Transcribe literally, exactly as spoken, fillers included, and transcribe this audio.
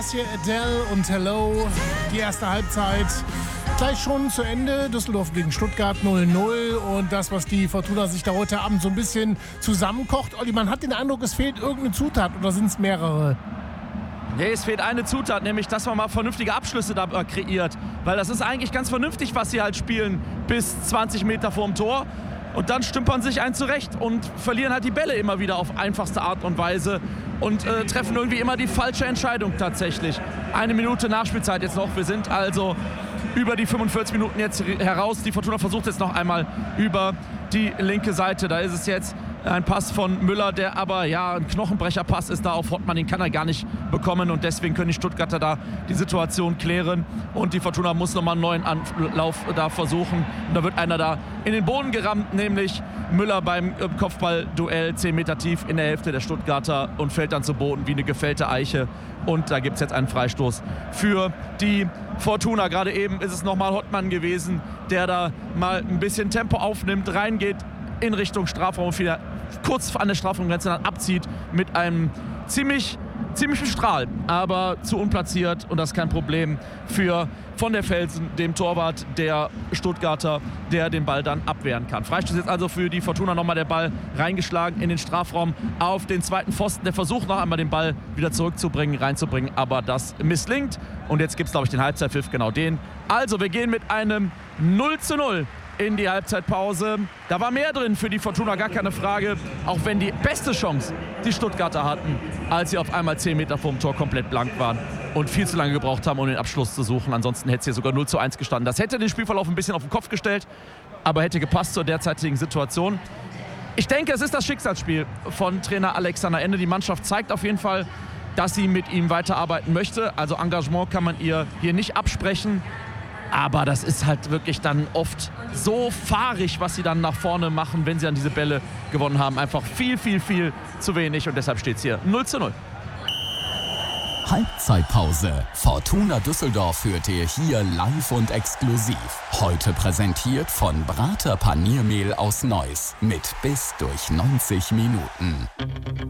Das hier Adele und Hello. Die erste Halbzeit gleich schon zu Ende. Düsseldorf gegen Stuttgart null null. Und das, was die Fortuna sich da heute Abend so ein bisschen zusammenkocht. Olli, man hat den Eindruck, es fehlt irgendeine Zutat oder sind es mehrere? Nee, es fehlt eine Zutat, nämlich, dass man mal vernünftige Abschlüsse da kreiert. Weil das ist eigentlich ganz vernünftig, was sie halt spielen, bis zwanzig Meter vorm Tor. Und dann stümpern sich einen zurecht und verlieren halt die Bälle immer wieder auf einfachste Art und Weise und äh, treffen irgendwie immer die falsche Entscheidung tatsächlich. Eine Minute Nachspielzeit jetzt noch. Wir sind also über die fünfundvierzig Minuten jetzt heraus. Die Fortuna versucht jetzt noch einmal über die linke Seite. Da ist es jetzt ein Pass von Müller, der aber, ja, ein Knochenbrecherpass ist da auf Hottmann, den kann er gar nicht bekommen und deswegen können die Stuttgarter da die Situation klären und die Fortuna muss nochmal einen neuen Anlauf da versuchen und da wird einer da in den Boden gerammt, nämlich Müller beim Kopfballduell zehn Meter tief in der Hälfte der Stuttgarter und fällt dann zu Boden wie eine gefällte Eiche und da gibt es jetzt einen Freistoß für die Fortuna. Gerade eben ist es nochmal Hottmann gewesen, der da mal ein bisschen Tempo aufnimmt, reingeht in Richtung Strafraum und wieder kurz an der Strafraumgrenze dann abzieht mit einem ziemlich, ziemlichen Strahl, aber zu unplatziert und das ist kein Problem für von der Felsen, dem Torwart der Stuttgarter, der den Ball dann abwehren kann. Freistoß jetzt also für die Fortuna, nochmal der Ball reingeschlagen in den Strafraum auf den zweiten Pfosten. Der Versuch noch einmal den Ball wieder zurückzubringen, reinzubringen, aber das misslingt und jetzt gibt es, glaube ich, den Halbzeitpfiff, genau den. Also wir gehen mit einem null zu null in die Halbzeitpause. Da war mehr drin für die Fortuna, gar keine Frage. Auch wenn die beste Chance die Stuttgarter hatten, als sie auf einmal zehn Meter vorm Tor komplett blank waren und viel zu lange gebraucht haben, um den Abschluss zu suchen. Ansonsten hätte es hier sogar null zu eins gestanden. Das hätte den Spielverlauf ein bisschen auf den Kopf gestellt, aber hätte gepasst zur derzeitigen Situation. Ich denke, es ist das Schicksalsspiel von Trainer Alexander Ende. Die Mannschaft zeigt auf jeden Fall, dass sie mit ihm weiterarbeiten möchte. Also Engagement kann man ihr hier nicht absprechen. Aber das ist halt wirklich dann oft so fahrig, was sie dann nach vorne machen, wenn sie dann diese Bälle gewonnen haben. Einfach viel, viel, viel zu wenig und deshalb steht es hier null zu null. Halbzeitpause. Fortuna Düsseldorf führt ihr hier live und exklusiv. Heute präsentiert von Brater Paniermehl aus Neuss mit bis durch neunzig Minuten.